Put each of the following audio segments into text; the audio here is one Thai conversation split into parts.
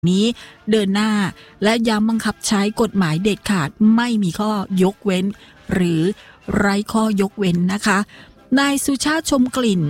นี้เดินหน้าและย้ำบังคับใช้กฎหมายเด็ดขาดไม่มีข้อยกเว้นหรือไร้ข้อยกเว้นนะคะนายสุชาติชมกลิ่น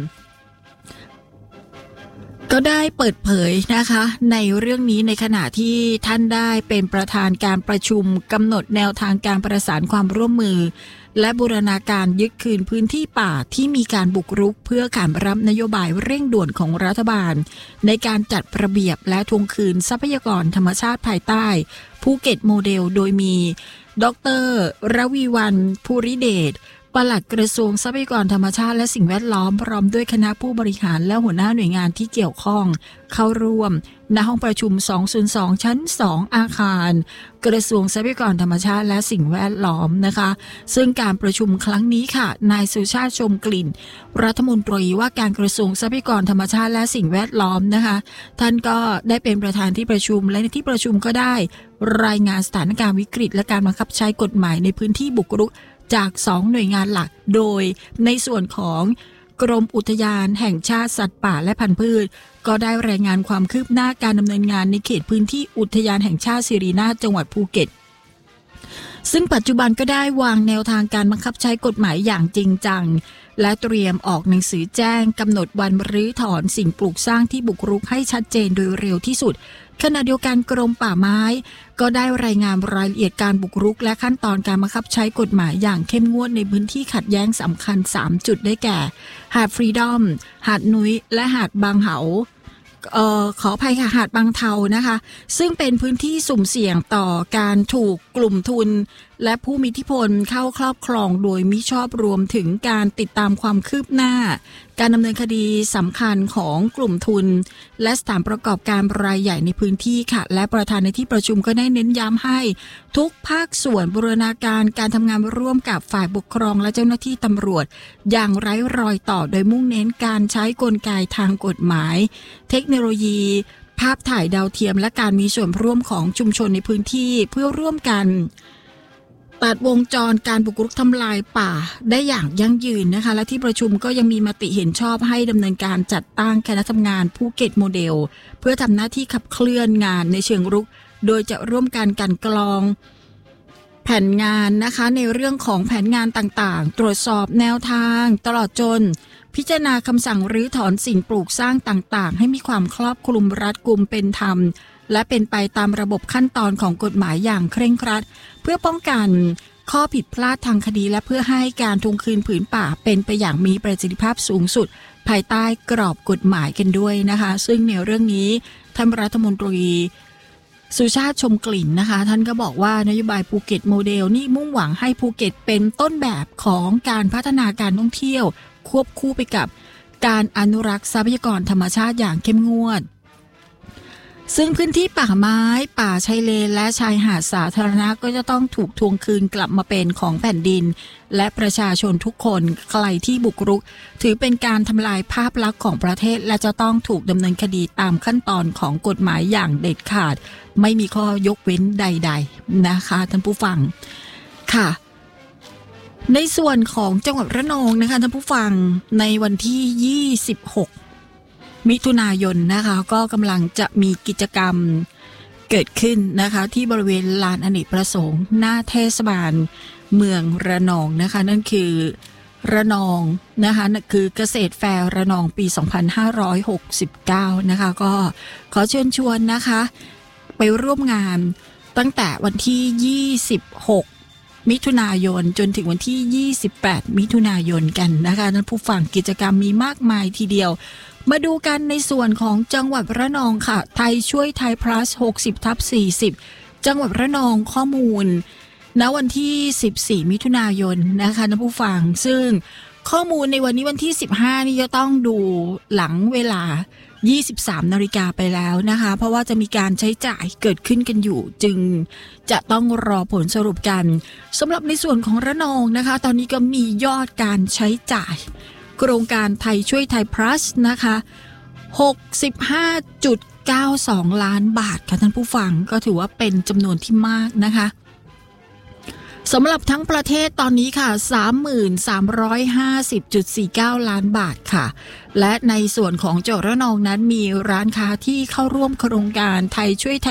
ก็ได้เปิดเผยนะคะในเรื่องนี้ในขณะที่ท่านได้เป็นประธานการประชุมกำหนดแนวทางการประสานความร่วมมือและบูรณาการยึดคืนพื้นที่ป่าที่มีการบุกรุกเพื่อขานรับนโยบายเร่งด่วนของรัฐบาลในการจัดระเบียบและทวงคืนทรัพยากรธรรมชาติภายใต้ภูเก็ตโมเดลโดยมีดร.รวีวรรณ ภูริเดชปลัดกระทรวงทรัพยากรธรรมชาติและสิ่งแวดล้อมพร้อมด้วยคณะผู้บริหารและหัวหน้าหน่วยงานที่เกี่ยวข้องเข้าร่วมณห้องประชุม202ชั้น2อาคารกระทรวงทรัพยากรธรรมชาติและสิ่งแวดล้อมนะคะซึ่งการประชุมครั้งนี้ค่ะนายสุชาติชมกลิ่นรัฐมนตรีว่าการกระทรวงทรัพยากรธรรมชาติและสิ่งแวดล้อมนะคะท่านก็ได้เป็นประธานที่ประชุมและในที่ประชุมก็ได้รายงานสถานการณ์วิกฤตและการบังคับใช้กฎหมายในพื้นที่บุกรุกจาก2หน่วยงานหลักโดยในส่วนของกรมอุทยานแห่งชาติสัตว์ป่าและพันธุ์พืชก็ได้รายงานความคืบหน้าการดำเนินงานในเขตพื้นที่อุทยานแห่งชาติสิรินาถจังหวัดภูเก็ตซึ่งปัจจุบันก็ได้วางแนวทางการบังคับใช้กฎหมายอย่างจริงจังและเตรียมออกหนังสือแจ้งกำหนดวันรื้อถอนสิ่งปลูกสร้างที่บุกรุกให้ชัดเจนโดยเร็วที่สุดขณะเดียวกันกรมป่าไม้ก็ได้รายงานรายละเอียดการบุกรุกและขั้นตอนการบังคับใช้กฎหมายอย่างเข้มงวดในพื้นที่ขัดแย้งสำคัญ3จุดได้แก่หาดฟรีดอมหาดนุ้ยและหาดบางเหาขออภัยค่ะหาดบางเทานะคะซึ่งเป็นพื้นที่สุ่มเสี่ยงต่อการถูกกลุ่มทุนและผู้มีอิทธิพลเข้าครอบครองโดยมิชอบรวมถึงการติดตามความคืบหน้าการดำเนินคดีสำคัญของกลุ่มทุนและสถานประกอบการรายใหญ่ในพื้นที่ค่ะและประธานในที่ประชุมก็ได้เน้นย้ำให้ทุกภาคส่วนบูรณาการการทำงานร่วมกับฝ่ายปกครองและเจ้าหน้าที่ตำรวจอย่างไร้รอยต่อโดยมุ่งเน้นการใช้กลไกทางกฎหมายเทคโนโลยีภาพถ่ายดาวเทียมและการมีส่วนร่วมของชุมชนในพื้นที่เพื่อร่วมกันตัดวงจรการบุกรุกทำลายป่าได้อย่างยั่งยืนนะคะและที่ประชุมก็ยังมีมติเห็นชอบให้ดำเนินการจัดตั้งคณะทำงานภูเก็ตโมเดลเพื่อทำหน้าที่ขับเคลื่อนงานในเชิงรุกโดยจะร่วมกันกลั่นกรองแผนงานนะคะในเรื่องของแผนงานต่างๆตรวจสอบแนวทางตลอดจนพิจารณาคำสั่งรื้อถอนสิ่งปลูกสร้างต่างๆให้มีความครอบคลุมรัดกุมเป็นธรรมและเป็นไปตามระบบขั้นตอนของกฎหมายอย่างเคร่งครัดเพื่อป้องกันข้อผิดพลาดทางคดีและเพื่อให้การทวงคืนผืนป่าเป็นไปอย่างมีประสิทธิภาพสูงสุดภายใต้กรอบกฎหมายกันด้วยนะคะซึ่งในเรื่องนี้ท่านรัฐมนตรีสุชาติชมกลิ่นนะคะท่านก็บอกว่านโยบายภูเก็ตโมเดลนี่มุ่งหวังให้ภูเก็ตเป็นต้นแบบของการพัฒนาการท่องเที่ยวควบคู่ไปกับการอนุรักษ์ทรัพยากรธรรมชาติอย่างเข้มงวดซึ่งพื้นที่ป่าไม้ป่าชายเลนและชายหาดสาธารณะก็จะต้องถูกทวงคืนกลับมาเป็นของแผ่นดินและประชาชนทุกคนใครที่บุกรุกถือเป็นการทำลายภาพลักษณ์ของประเทศและจะต้องถูกดำเนินคดีตามขั้นตอนของกฎหมายอย่างเด็ดขาดไม่มีข้อยกเว้นใดๆนะคะท่านผู้ฟังค่ะในส่วนของจังหวัดระนองนะคะท่านผู้ฟังในวันที่26มิถุนายนนะคะก็กำลังจะมีกิจกรรมเกิดขึ้นนะคะที่บริเวณลานอเนกประสงค์หน้าเทศบาลเมืองระนองนะคะนั่นคือระนองนะคะคือเกษตรแฟร์ระนองปี2569นะคะก็ขอเชิญชวนนะคะไปร่วมงานตั้งแต่วันที่26มิถุนายนจนถึงวันที่28มิถุนายนกันนะคะท่านผู้ฟังกิจกรรมมีมากมายทีเดียวมาดูกันในส่วนของจังหวัดระนองค่ะไทยช่วยไทย plus 60/40จังหวัดระนองข้อมูลณวันที่14มิถุนายนนะคะท่านผู้ฟังซึ่งข้อมูลในวันนี้วันที่15นี่จะต้องดูหลังเวลา 23 นาฬิกาไปแล้วนะคะเพราะว่าจะมีการใช้จ่ายเกิดขึ้นกันอยู่จึงจะต้องรอผลสรุปกันสำหรับในส่วนของระนองนะคะตอนนี้ก็มียอดการใช้จ่ายโครงการไทยช่วยไทย plus นะคะ 65.92 ล้านบาทค่ะท่านผู้ฟังก็ถือว่าเป็นจำนวนที่มากนะคะสำหรับทั้งประเทศตอนนี้ค่ะ 3350.49 ล้านบาทค่ะและในส่วนของจังหวัดระนองนั้นมีร้านค้าที่เข้าร่วมโครงการไทยช่วย